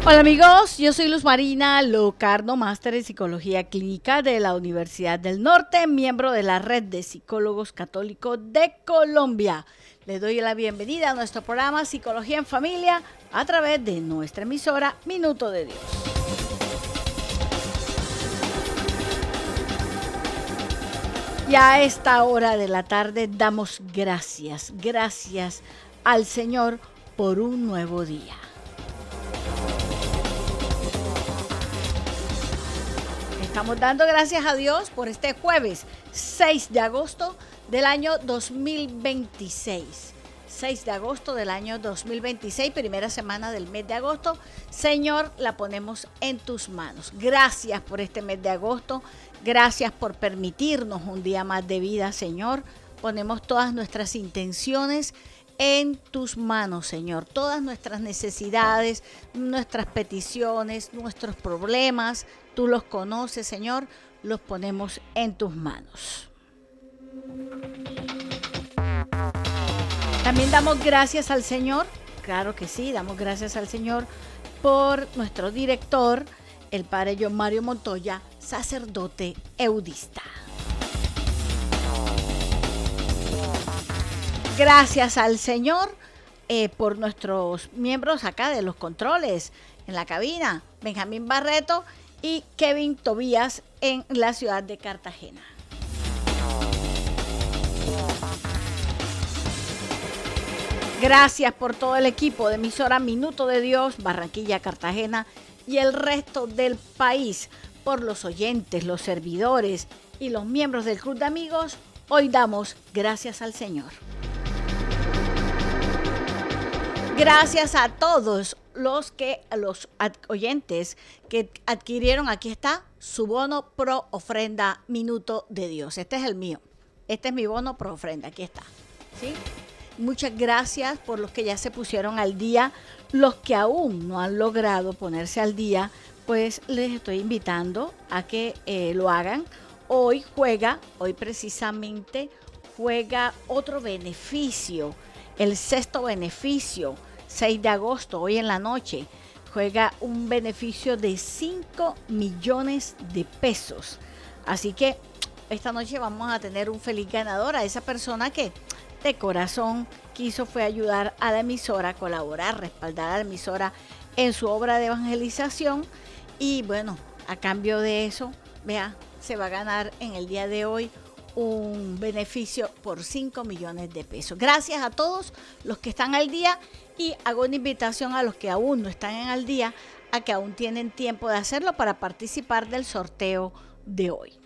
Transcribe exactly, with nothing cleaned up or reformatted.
Hola amigos, yo soy Luz Marina Locarno, máster en Psicología Clínica de la Universidad del Norte, miembro de la Red de Psicólogos Católicos de Colombia. Les doy la bienvenida a nuestro programa Psicología en Familia a través de nuestra emisora Minuto de Dios. Y a esta hora de la tarde damos gracias, gracias al Señor por un nuevo día. Estamos dando gracias a Dios por este jueves seis de agosto del año dos mil veintiséis. seis de agosto del año dos mil veintiséis, primera semana del mes de agosto. Señor, la ponemos en tus manos. Gracias por este mes de agosto. Gracias por permitirnos un día más de vida, Señor. Ponemos todas nuestras intenciones en tus manos, Señor. Todas nuestras necesidades, nuestras peticiones, nuestros problemas, tú los conoces, Señor. Los ponemos en tus manos. También damos gracias al Señor, claro que sí, damos gracias al Señor por nuestro director, el padre John Mario Montoya, sacerdote eudista. Gracias al Señor eh, por nuestros miembros acá de los controles en la cabina, Benjamín Barreto y Kevin Tobías en la ciudad de Cartagena. Gracias por todo el equipo de emisora Minuto de Dios, Barranquilla, Cartagena y el resto del país, por los oyentes, los servidores y los miembros del Club de Amigos. Hoy damos gracias al Señor. Gracias a todos los que los oyentes que adquirieron, aquí está su bono pro ofrenda Minuto de Dios. Este es el mío. Este es mi bono pro ofrenda, aquí está. ¿Sí? Muchas gracias por los que ya se pusieron al día. Los que aún no han logrado ponerse al día, pues les estoy invitando a que eh, lo hagan. Hoy juega, hoy precisamente juega otro beneficio, el sexto beneficio, seis de agosto, hoy en la noche, juega un beneficio de cinco millones de pesos. Así que esta noche vamos a tener un feliz ganador, a esa persona que de corazón quiso fue ayudar a la emisora, colaborar, respaldar a la emisora en su obra de evangelización. Y bueno, a cambio de eso, vea, se va a ganar en el día de hoy un beneficio por cinco millones de pesos. Gracias a todos los que están al día y hago una invitación a los que aún no están en al día a que aún tienen tiempo de hacerlo para participar del sorteo de hoy.